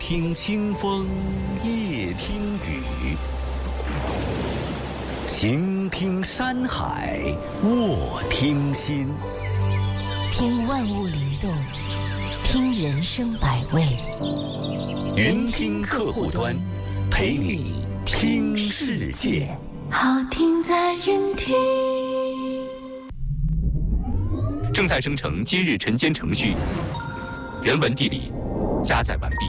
听清风，夜听雨，行听山海，卧听心。 听万物灵动，听人生百味。 云听客户端，陪你听世界。 好听在云听。 正在生成今日晨间程序，人文地理加载完毕。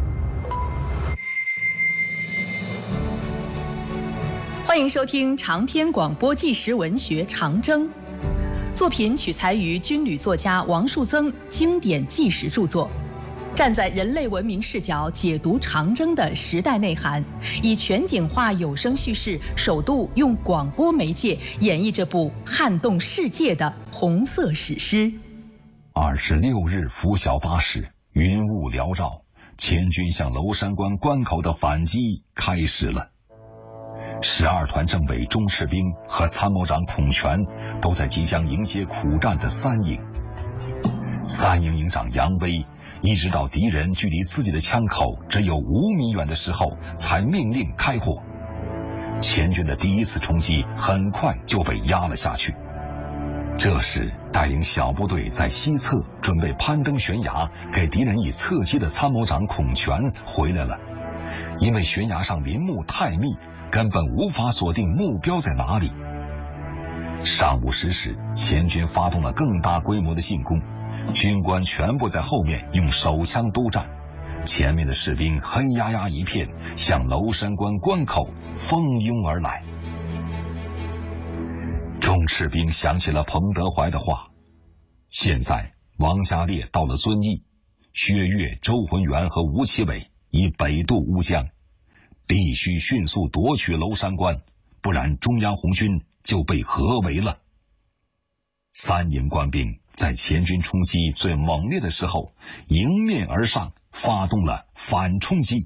欢迎收听长篇广播纪实文学《长征》，作品取材于军旅作家王树增经典纪实著作，站在人类文明视角解读长征的时代内涵，以全景化有声叙事，首度用广播媒介演绎这部撼动世界的红色史诗。 26日拂晓8时，云雾缭绕，前军向娄山关关口的反击开始了。12团政委钟士兵和参谋长孔全都在即将迎接苦战的三营。三营营长杨威一直到敌人距离自己的枪口只有5米远的时候，才命令开火。前军的第一次冲击很快就被压了下去。这时，带领小部队在西侧准备攀登悬崖给敌人以侧击的参谋长孔全回来了，因为悬崖上林木太密，根本无法锁定目标在哪里。上午10时，前军发动了更大规模的进攻，军官全部在后面用手枪督战，前面的士兵黑压压一片，向娄山关关口蜂拥而来。钟士兵想起了彭德怀的话，现在王家烈到了遵义，薛岳、周浑元和吴奇伟已北渡乌江，必须迅速夺取娄山关，不然中央红军就被合围了。三营官兵在前军冲击最猛烈的时候迎面而上，发动了反冲击，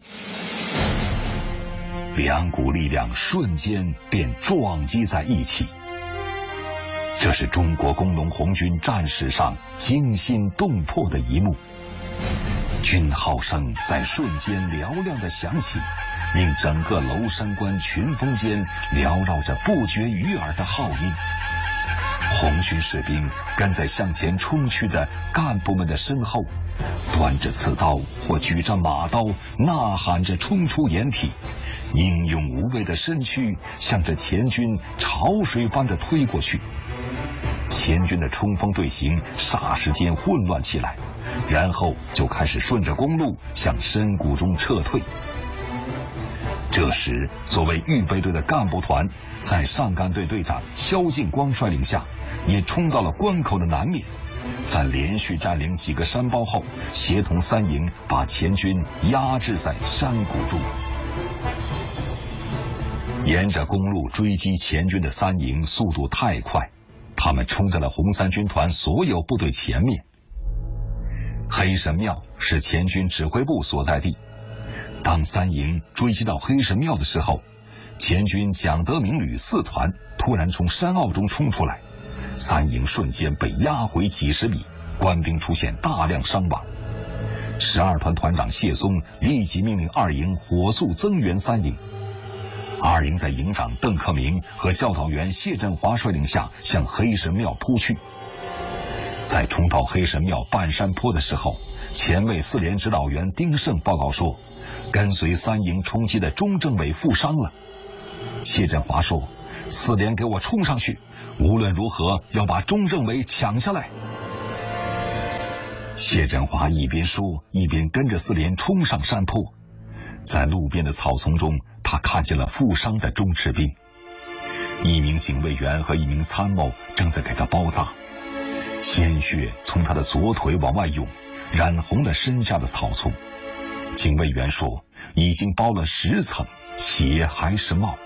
两股力量瞬间便撞击在一起。这是中国工农红军战史上惊心动魄的一幕，军号声在瞬间嘹亮地响起，令整个娄山关群峰间缭绕着不绝于耳的号音。红军士兵跟在向前冲去的干部们的身后，端着刺刀或举着马刀，呐喊着冲出掩体，英勇无畏的身躯向着前军潮水般的推过去。前军的冲锋队形霎时间混乱起来，然后就开始顺着公路向深谷中撤退。这时，作为预备队的干部团在上干队队长萧劲光率领下，也冲到了关口的南面，在连续占领几个山包后，协同三营把前军压制在山谷中。沿着公路追击前军的三营速度太快，他们冲在了红三军团所有部队前面。黑神庙是前军指挥部所在地，当三营追击到黑神庙的时候，前军蒋德明旅4团突然从山坳中冲出来，三营瞬间被压回几十米，官兵出现大量伤亡。12团团长谢松立即命令2营火速增援3营。2营在营长邓克明和教导员谢振华率领下向黑神庙扑去。在冲到黑神庙半山坡的时候，前卫4连指导员丁胜报告说，跟随三营冲击的钟政委负伤了。谢振华说，4连给我冲上去，无论如何要把钟政委抢下来。谢振华一边说一边跟着4连冲上山坡，在路边的草丛中，他看见了负伤的钟士兵，一名警卫员和一名参谋正在给他包扎，鲜血从他的左腿往外涌，染红了身下的草丛。警卫员说，已经包了10层，血还是冒。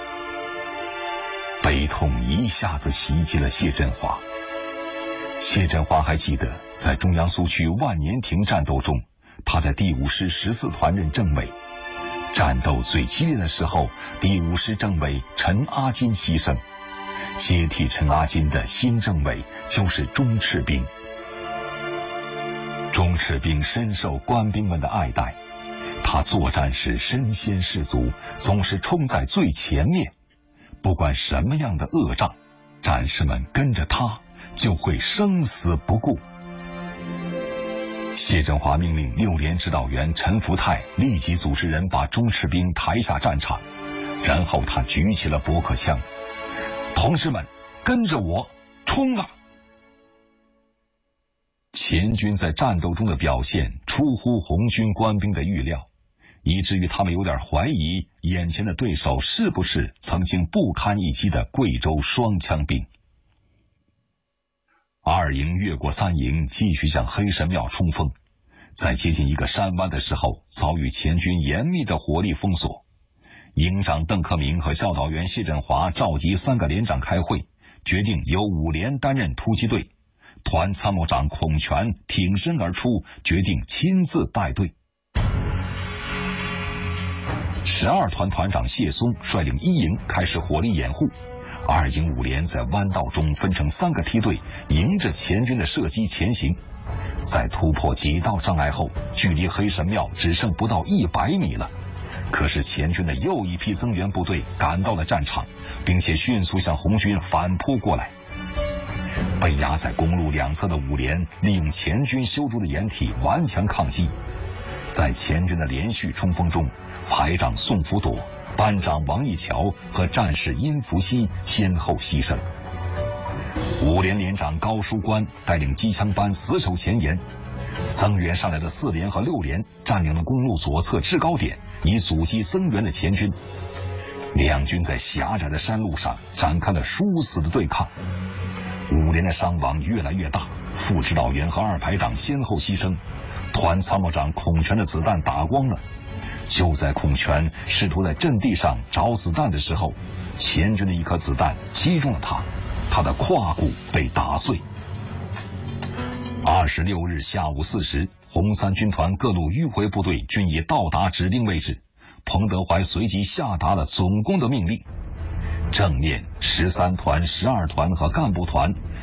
悲痛一下子袭击了谢振华。谢振华还记得，在中央苏区万年亭战斗中，他在第5师14团任政委。战斗最激烈的时候，第5师政委陈阿金牺牲，接替陈阿金的新政委就是钟赤兵。钟赤兵深受官兵们的爱戴，他他作战时身先士卒，总是冲在最前面，不管什么样的恶仗，战士们跟着他就会生死不顾。谢振华命令6连指导员陈福泰立即组织人把钟士兵抬下战场，然后他举起了驳壳枪，同志们，跟着我冲啊！前军在战斗中的表现出乎红军官兵的预料，以至于他们有点怀疑眼前的对手是不是曾经不堪一击的贵州双枪兵。2营越过3营，继续向黑神庙冲锋，在接近一个山湾的时候，遭遇前军严密的火力封锁。营长邓克明和教导员谢振华召集3个连长开会，决定由5连担任突击队。团参谋长孔全挺身而出，决定亲自带队。12团团长谢松率领1营开始火力掩护，2营5连在弯道中分成3个梯队，迎着前军的射击前行。在突破几道障碍后，距离黑神庙只剩不到100米了。可是前军的又一批增援部队赶到了战场，并且迅速向红军反扑过来。被压在公路两侧的5连利用前军修筑的掩体顽强抗击。在前军的连续冲锋中，排长宋福朵、班长王义桥和战士殷福熙先后牺牲。5连连长高书官带领机枪班死守前沿，增援上来的4连和6连占领了公路左侧制高点，以阻击增援的前军。两军在狭窄的山路上展开了殊死的对抗。5连的伤亡越来越大，副指导员和2排长先后牺牲，团参谋长孔全的子弹打光了。就在孔全试图在阵地上找子弹的时候，前军的一颗子弹击中了他，他的胯骨被打碎。26日下午4时，红三军团各路迂回部队均已到达指定位置，彭德怀随即下达了总攻的命令。正面13团、12团和干部团